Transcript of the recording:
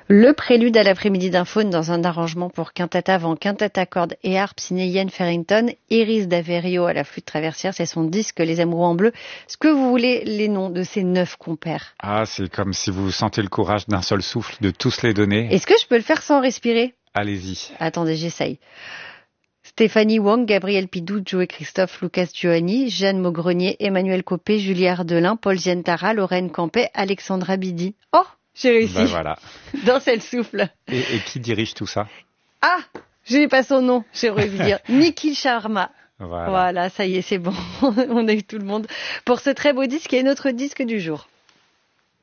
Le prélude à l'après-midi d'un faune dans un arrangement pour quintette avant, quintette à cordes et harpe signé Ian Farrington, Iris d'Averio à la flûte traversière, c'est son disque Les Amoureux en bleu. Est-ce que vous voulez les noms de ces 9 compères? Ah, c'est comme si vous sentez le courage d'un seul souffle de tous les donner. Est-ce que je peux le faire sans respirer? Allez-y. Attendez, j'essaye. Stéphanie Wang, Gabriel Pidou, Joe et Christophe, Lucas Giovanni, Jeanne Maugrenier, Emmanuel Copé, Julie Ardelin, Paul Zientara, Lorraine Campet, Alexandra Bidi. Oh, j'ai réussi. Ben voilà. D'un seul souffle. Et qui dirige tout ça? Ah, je n'ai pas son nom, j'ai envie de dire. Nikhil Sharma. Voilà. Voilà, ça y est, c'est bon. On a eu tout le monde pour ce très beau disque et notre disque du jour.